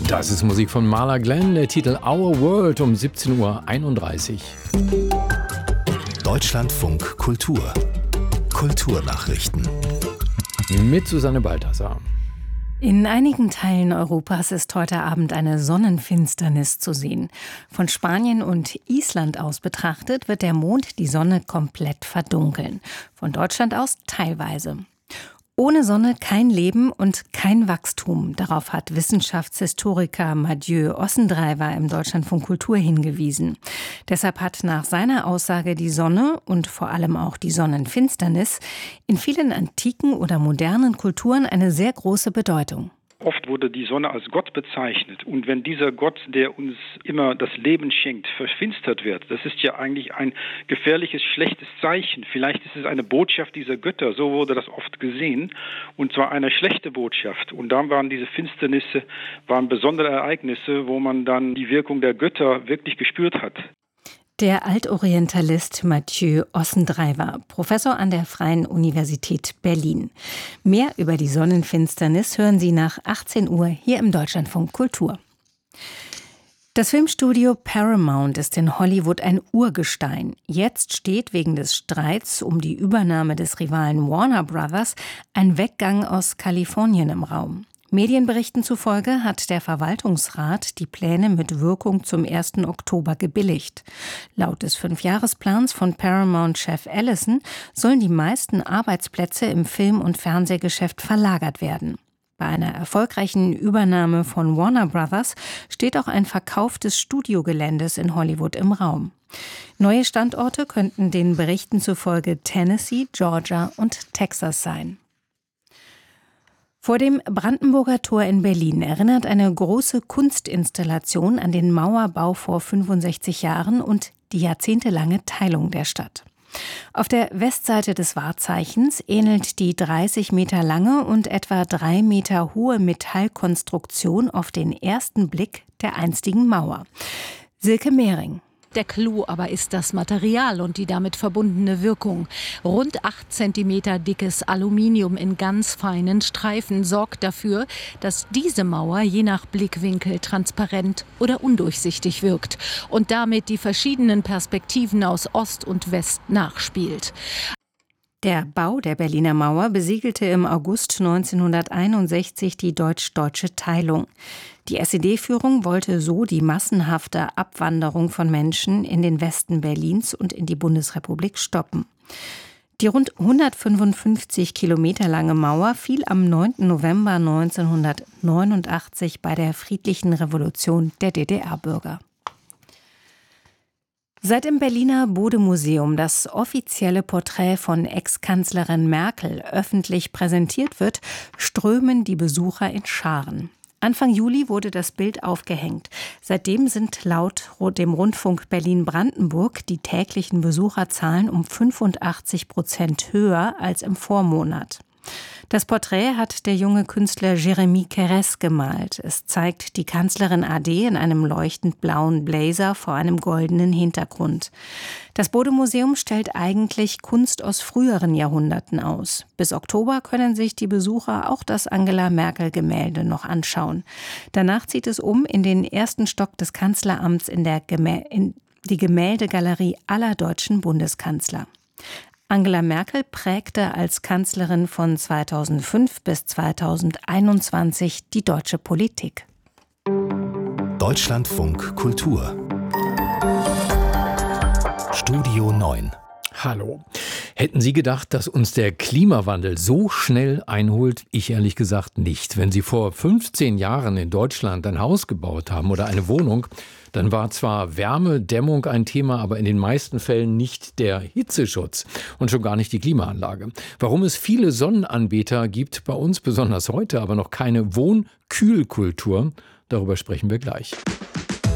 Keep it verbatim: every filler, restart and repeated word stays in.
Das ist Musik von Marla Glenn, der Titel Our World um siebzehn Uhr einunddreißig. Deutschlandfunk Kultur. Kulturnachrichten. Mit Susanne Balthasar. In einigen Teilen Europas ist heute Abend eine Sonnenfinsternis zu sehen. Von Spanien und Island aus betrachtet wird der Mond die Sonne komplett verdunkeln. Von Deutschland aus teilweise. Ohne Sonne kein Leben und kein Wachstum. Darauf hat Wissenschaftshistoriker Mathieu Ossendrijver im Deutschlandfunk Kultur hingewiesen. Deshalb hat nach seiner Aussage die Sonne und vor allem auch die Sonnenfinsternis in vielen antiken oder modernen Kulturen eine sehr große Bedeutung. Oft wurde die Sonne als Gott bezeichnet. Und wenn dieser Gott, der uns immer das Leben schenkt, verfinstert wird, das ist ja eigentlich ein gefährliches, schlechtes Zeichen. Vielleicht ist es eine Botschaft dieser Götter, so wurde das oft gesehen. Und zwar eine schlechte Botschaft. Und dann waren diese Finsternisse, waren besondere Ereignisse, wo man dann die Wirkung der Götter wirklich gespürt hat. Der Altorientalist Mathieu Ossendrijver, Professor an der Freien Universität Berlin. Mehr über die Sonnenfinsternis hören Sie nach achtzehn Uhr hier im Deutschlandfunk Kultur. Das Filmstudio Paramount ist in Hollywood ein Urgestein. Jetzt steht wegen des Streits um die Übernahme des Rivalen Warner Brothers ein Weggang aus Kalifornien im Raum. Medienberichten zufolge hat der Verwaltungsrat die Pläne mit Wirkung zum ersten Oktober gebilligt. Laut des Fünfjahresplans von Paramount-Chef Ellison sollen die meisten Arbeitsplätze im Film- und Fernsehgeschäft verlagert werden. Bei einer erfolgreichen Übernahme von Warner Brothers steht auch ein Verkauf des Studiogeländes in Hollywood im Raum. Neue Standorte könnten den Berichten zufolge Tennessee, Georgia und Texas sein. Vor dem Brandenburger Tor in Berlin erinnert eine große Kunstinstallation an den Mauerbau vor fünfundsechzig Jahren und die jahrzehntelange Teilung der Stadt. Auf der Westseite des Wahrzeichens ähnelt die dreißig Meter lange und etwa drei Meter hohe Metallkonstruktion auf den ersten Blick der einstigen Mauer. Silke Mehring. Der Clou aber ist das Material und die damit verbundene Wirkung. Rund acht Zentimeter dickes Aluminium in ganz feinen Streifen sorgt dafür, dass diese Mauer je nach Blickwinkel transparent oder undurchsichtig wirkt und damit die verschiedenen Perspektiven aus Ost und West nachspielt. Der Bau der Berliner Mauer besiegelte im August neunzehnhunderteinundsechzig die deutsch-deutsche Teilung. Die S E D-Führung wollte so die massenhafte Abwanderung von Menschen in den Westen Berlins und in die Bundesrepublik stoppen. Die rund hundertfünfundfünfzig Kilometer lange Mauer fiel am neunten November neunzehnhundertneunundachtzig bei der friedlichen Revolution der D D R-Bürger. Seit im Berliner Bode-Museum das offizielle Porträt von Ex-Kanzlerin Merkel öffentlich präsentiert wird, strömen die Besucher in Scharen. Anfang Juli wurde das Bild aufgehängt. Seitdem sind laut dem Rundfunk Berlin-Brandenburg die täglichen Besucherzahlen um fünfundachtzig Prozent höher als im Vormonat. Das Porträt hat der junge Künstler Jérémy Quérès gemalt. Es zeigt die Kanzlerin A D in einem leuchtend blauen Blazer vor einem goldenen Hintergrund. Das Bode-Museum stellt eigentlich Kunst aus früheren Jahrhunderten aus. Bis Oktober können sich die Besucher auch das Angela-Merkel-Gemälde noch anschauen. Danach zieht es um in den ersten Stock des Kanzleramts in, der Gemä- in die Gemäldegalerie aller deutschen Bundeskanzler. Angela Merkel prägte als Kanzlerin von zweitausendfünf bis zweitausendeinundzwanzig die deutsche Politik. Deutschlandfunk Kultur. Studio neun. Hallo. Hätten Sie gedacht, dass uns der Klimawandel so schnell einholt? Ich ehrlich gesagt nicht. Wenn Sie vor fünfzehn Jahren in Deutschland ein Haus gebaut haben oder eine Wohnung, dann war zwar Wärme, Dämmung ein Thema, aber in den meisten Fällen nicht der Hitzeschutz und schon gar nicht die Klimaanlage. Warum es viele Sonnenanbeter gibt, bei uns besonders heute aber noch keine Wohnkühlkultur, darüber sprechen wir gleich.